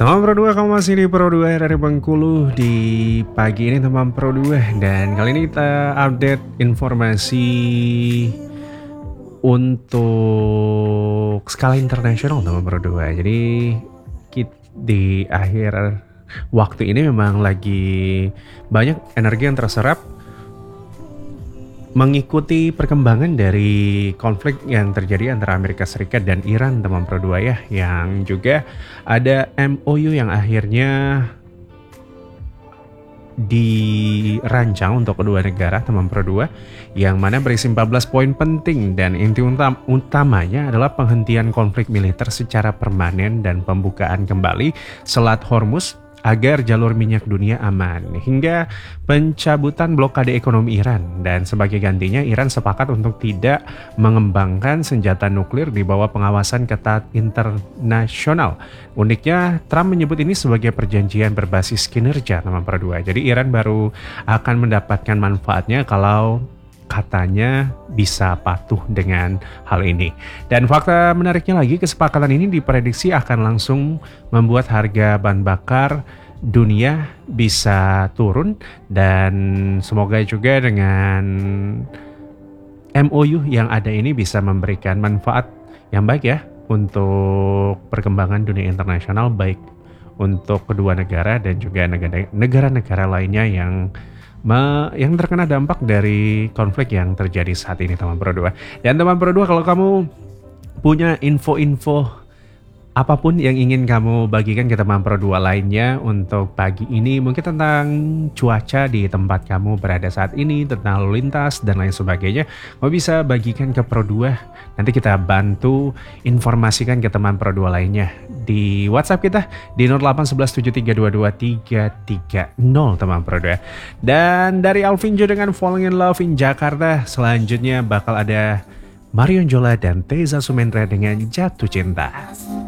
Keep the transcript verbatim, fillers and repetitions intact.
Teman Pro dua, kamu masih di Pro dua dari Bengkulu di pagi ini teman Pro dua. Dan kali ini kita update informasi untuk skala internasional teman Pro dua. Jadi kita, di akhir waktu ini memang lagi banyak energi yang terserap mengikuti perkembangan dari konflik yang terjadi antara Amerika Serikat dan Iran teman Pro dua ya, yang juga ada M O U yang akhirnya dirancang untuk kedua negara teman Pro dua, yang mana berisi empat belas poin penting dan inti utam utamanya adalah penghentian konflik militer secara permanen dan pembukaan kembali Selat Hormuz agar jalur minyak dunia aman, hingga pencabutan blokade ekonomi Iran. Dan sebagai gantinya, Iran sepakat untuk tidak mengembangkan senjata nuklir di bawah pengawasan ketat internasional. Uniknya, Trump menyebut ini sebagai perjanjian berbasis kinerja teman Pro dua. Jadi Iran baru akan mendapatkan manfaatnya kalau katanya bisa patuh dengan hal ini. Dan fakta menariknya lagi, kesepakatan ini diprediksi akan langsung membuat harga bahan bakar dunia bisa turun, dan semoga juga dengan M O U yang ada ini bisa memberikan manfaat yang baik ya untuk perkembangan dunia internasional, baik untuk kedua negara dan juga negara-negara lainnya yang Ma, yang terkena dampak dari konflik yang terjadi saat ini teman Pro dua. Dan teman Pro dua, kalau kamu punya info-info apapun yang ingin kamu bagikan ke teman Pro dua lainnya untuk pagi ini, mungkin tentang cuaca di tempat kamu berada saat ini, tentang lalu lintas dan lain sebagainya, kamu bisa bagikan ke Pro dua. Nanti kita bantu informasikan ke teman Pro dua lainnya di WhatsApp kita di nol delapan satu satu tujuh tiga dua dua tiga tiga nol teman Pro dua. Dan dari Alvinjo dengan Falling in Love in Jakarta, selanjutnya bakal ada Marion Jola dan Teza Sumendra dengan Jatuh Cinta.